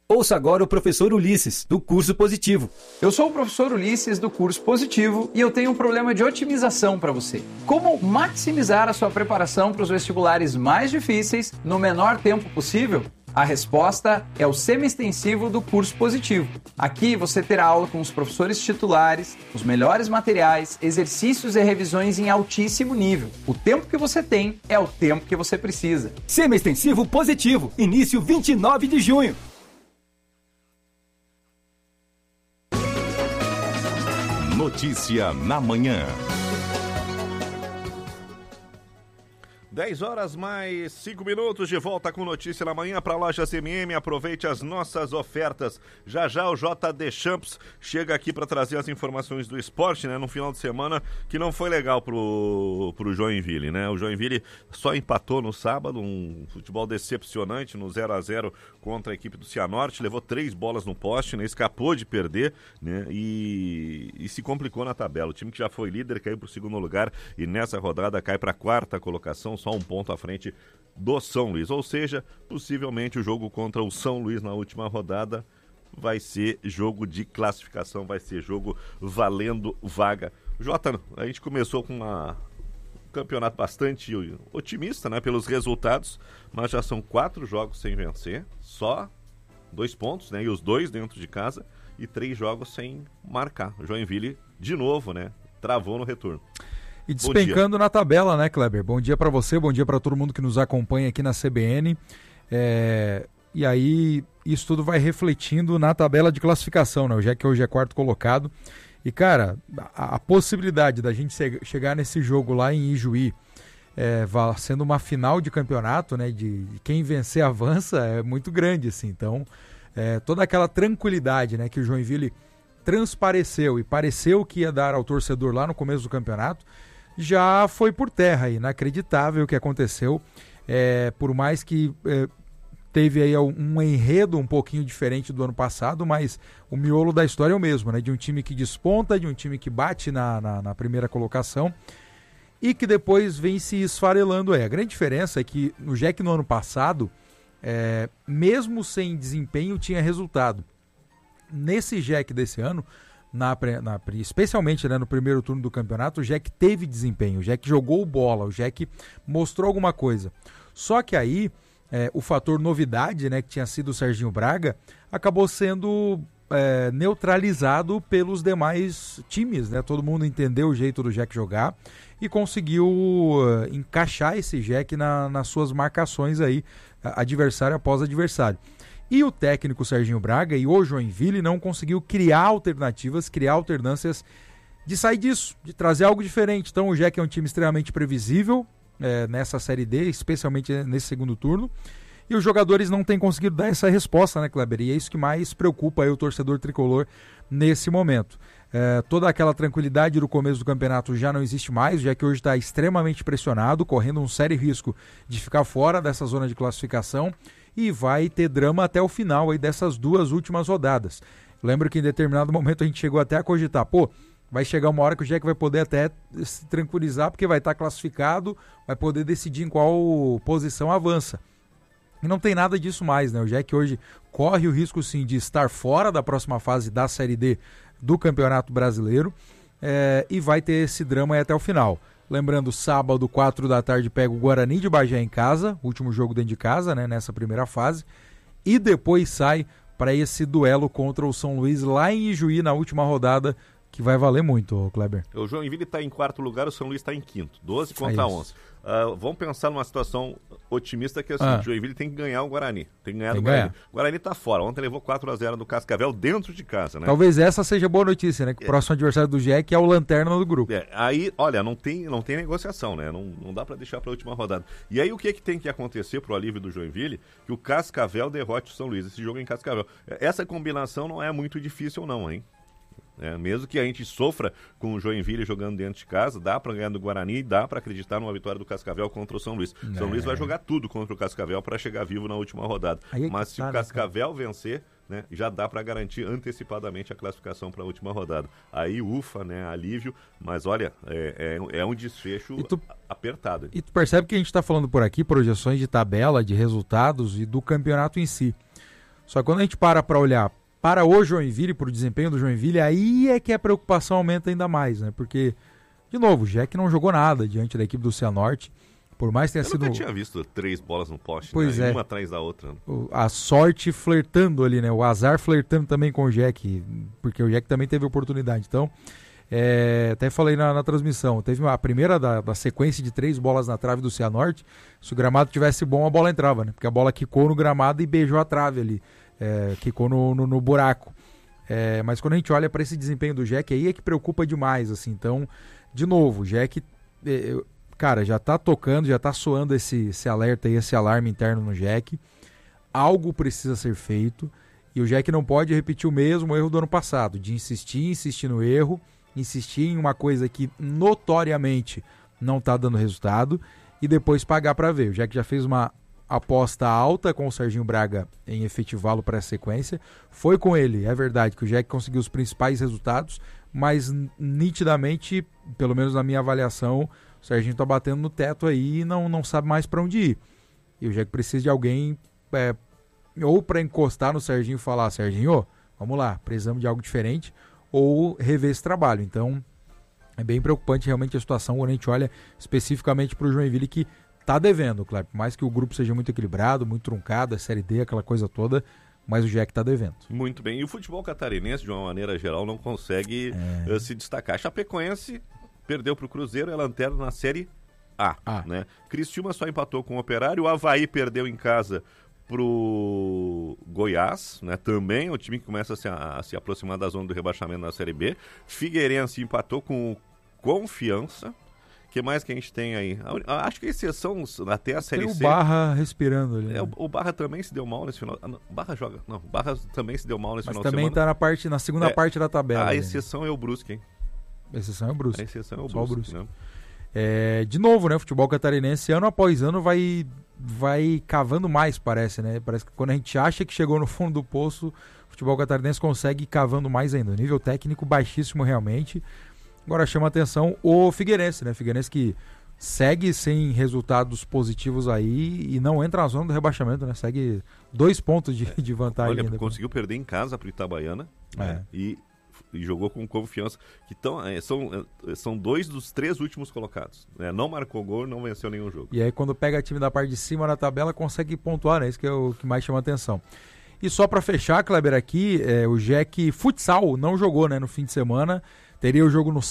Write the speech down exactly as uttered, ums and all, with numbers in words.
Ouça agora o professor Ulisses, do Curso Positivo. Eu sou o professor Ulisses, do Curso Positivo, e eu tenho um problema de otimização para você. Como maximizar a sua preparação para os vestibulares mais difíceis no menor tempo possível? A resposta é o semi-extensivo do Curso Positivo. Aqui você terá aula com os professores titulares, os melhores materiais, exercícios e revisões em altíssimo nível. O tempo que você tem é o tempo que você precisa. Semi-extensivo Positivo, início vinte e nove de junho. Notícia na manhã. dez horas mais cinco minutos, de volta com Notícia na Manhã para a loja C M M. Aproveite as nossas ofertas. Já já o J D Champs chega aqui para trazer as informações do esporte, né? No final de semana que não foi legal pro, pro Joinville, né? O Joinville só empatou no sábado, um futebol decepcionante no zero a zero contra a equipe do Cianorte. Levou três bolas no poste, né? Escapou de perder, né? E, e se complicou na tabela. O time que já foi líder caiu para o segundo lugar e nessa rodada cai para a quarta colocação, só um ponto à frente do São Luís, ou seja, possivelmente o jogo contra o São Luís na última rodada vai ser jogo de classificação, vai ser jogo valendo vaga. Jota, a gente começou com uma, um campeonato bastante otimista, né, pelos resultados, mas já são quatro jogos sem vencer, só dois pontos, né, e os dois dentro de casa, e três jogos sem marcar. O Joinville, de novo, né, travou no retorno. E despencando na tabela, né, Kleber? Bom dia para você, bom dia para todo mundo que nos acompanha aqui na C B N. É... E aí, isso tudo vai refletindo na tabela de classificação, né? Já que hoje é quarto colocado. E, cara, a, a possibilidade da gente se... chegar nesse jogo lá em Ijuí, é, sendo uma final de campeonato, né? De, de quem vencer avança, é muito grande, assim. Então, é, toda aquela tranquilidade, né, que o Joinville transpareceu e pareceu que ia dar ao torcedor lá no começo do campeonato, já foi por terra. Inacreditável o que aconteceu, é, por mais que é, teve aí um enredo um pouquinho diferente do ano passado, mas o miolo da história é o mesmo, né? De um time que desponta, de um time que bate na, na, na primeira colocação e que depois vem se esfarelando. É. A grande diferença é que no J E C no ano passado, é, mesmo sem desempenho, tinha resultado. Nesse J E C desse ano, Na, na, especialmente, né, no primeiro turno do campeonato, o J E C teve desempenho, o J E C jogou bola, o J E C mostrou alguma coisa. Só que aí, é, o fator novidade, né, que tinha sido o Serginho Braga, acabou sendo é, neutralizado pelos demais times, né? Todo mundo entendeu o jeito do J E C jogar e conseguiu uh, encaixar esse J E C na, nas suas marcações aí, adversário após adversário. E o técnico Serginho Braga e o Joinville não conseguiu criar alternativas, criar alternâncias de sair disso, de trazer algo diferente. Então o J E C é um time extremamente previsível é, nessa Série D, especialmente nesse segundo turno. E os jogadores não têm conseguido dar essa resposta, né, Kleber? E é isso que mais preocupa aí o torcedor tricolor nesse momento. É, toda aquela tranquilidade do começo do campeonato já não existe mais, já que hoje está extremamente pressionado, correndo um sério risco de ficar fora dessa zona de classificação. E vai ter drama até o final aí dessas duas últimas rodadas. Lembro que em determinado momento a gente chegou até a cogitar, pô, vai chegar uma hora que o J E C vai poder até se tranquilizar, porque vai estar classificado, vai poder decidir em qual posição avança. E não tem nada disso mais, né? O J E C hoje corre o risco sim de estar fora da próxima fase da Série D do Campeonato Brasileiro, é, e vai ter esse drama aí até o final. Lembrando, sábado, quatro da tarde, pega o Guarani de Bagé em casa, último jogo dentro de casa, né, nessa primeira fase, e depois sai para esse duelo contra o São Luís lá em Ijuí, na última rodada, que vai valer muito, Kleber. O Joinville está em quarto lugar, o São Luís está em quinto, doze contra onze. Uh, vamos pensar numa situação otimista que é assim, ah. o Joinville tem que ganhar o Guarani. Tem que ganhar tem o Guarani. Ganhar. O Guarani está fora. Ontem levou quatro a zero do Cascavel dentro de casa, né? Talvez essa seja boa notícia, né? Que o é. próximo adversário do J E C é o lanterna do grupo. É. Aí, olha, não tem, não tem negociação, né? Não, não dá para deixar para a última rodada. E aí o que, que tem que acontecer pro alívio do Joinville? Que o Cascavel derrote o São Luís. Esse jogo é em Cascavel. Essa combinação não é muito difícil não, hein? É, mesmo que a gente sofra com o Joinville jogando dentro de casa, dá para ganhar do Guarani e dá para acreditar numa vitória do Cascavel contra o São Luís. O São Luís vai jogar tudo contra o Cascavel para chegar vivo na última rodada. É Mas se tá, o Cascavel né? vencer, né, já dá para garantir antecipadamente a classificação para a última rodada. Aí ufa, né, alívio, mas olha, é, é, é um desfecho tu, apertado. E tu percebe que a gente está falando por aqui projeções de tabela, de resultados e do campeonato em si. Só que quando a gente para para olhar para o Joinville, para o desempenho do Joinville, aí é que a preocupação aumenta ainda mais, né? Porque, de novo, o Jack não jogou nada diante da equipe do Cianorte. Por mais que tenha Eu sido... nunca tinha visto três bolas no poste, pois né? é. Uma atrás da outra. A sorte flertando ali, né? O azar flertando também com o Jack, porque o Jack também teve oportunidade. Então, é... até falei na, na transmissão, teve uma, a primeira da, da sequência de três bolas na trave do Cianorte. Se o gramado tivesse bom, a bola entrava, né? Porque a bola quicou no gramado e beijou a trave ali, é... quicou no, no, no buraco. É... Mas quando a gente olha para esse desempenho do Jack, aí é que preocupa demais, assim. Então, de novo, o Jack... É... Cara, já tá tocando, já tá soando esse, esse alerta aí, esse alarme interno no Jack. Algo precisa ser feito e o Jack não pode repetir o mesmo erro do ano passado, de insistir, insistir no erro, insistir em uma coisa que notoriamente não tá dando resultado e depois pagar para ver. O Jack já fez uma aposta alta com o Serginho Braga em efetivá-lo para a sequência. Foi com ele, é verdade, que o Jack conseguiu os principais resultados, mas nitidamente, pelo menos na minha avaliação, o Serginho tá batendo no teto aí e não, não sabe mais para onde ir. E o Jack precisa de alguém é, ou para encostar no Serginho e falar, Serginho, vamos lá, precisamos de algo diferente, ou rever esse trabalho. Então, é bem preocupante realmente a situação quando a gente olha especificamente para o Joinville, que tá devendo, claro. Por mais que o grupo seja muito equilibrado, muito truncado, a Série D, aquela coisa toda, mas o Jack tá devendo. Muito bem. E o futebol catarinense, de uma maneira geral, não consegue é... uh, se destacar. A Chapecoense perdeu para o Cruzeiro, é lanterna na Série A. Ah. Né? Criciúma só empatou com o Operário, o Avaí perdeu em casa pro Goiás, né? Também o time que começa a se, a, a se aproximar da zona do rebaixamento na Série B. Figueirense empatou com o Confiança. O que mais que a gente tem aí? A, acho que a exceção até a Série tem C... o Barra respirando ali. É, né? o, o Barra também se deu mal nesse final... Ah, não, Barra joga... Não, o Barra também se deu mal nesse Mas final de semana. Mas também tá na, parte, na segunda é, parte da tabela. A ali, exceção né? é o Brusque, hein? A exceção é o Brusque. A exceção é o Só Brusque, o Brusque. Né? É, de novo, né? O futebol catarinense, ano após ano, vai, vai cavando mais, parece, né? Parece que quando a gente acha que chegou no fundo do poço, o futebol catarinense consegue ir cavando mais ainda. O nível técnico baixíssimo realmente. Agora chama a atenção o Figueirense, né? Figueirense que segue sem resultados positivos aí e não entra na zona do rebaixamento, né? Segue dois pontos de, de vantagem. Olha, ainda. conseguiu perder em casa pro Itabaiana, é. né? E e jogou com Confiança, que tão, é, são, é, são dois dos três últimos colocados. Né? Não marcou gol, não venceu nenhum jogo. E aí quando pega time da parte de cima da tabela, consegue pontuar, né? Isso que é o que mais chama atenção. E só para fechar, Kleber, aqui, é, o Jack Futsal não jogou, né, no fim de semana. Teria o jogo no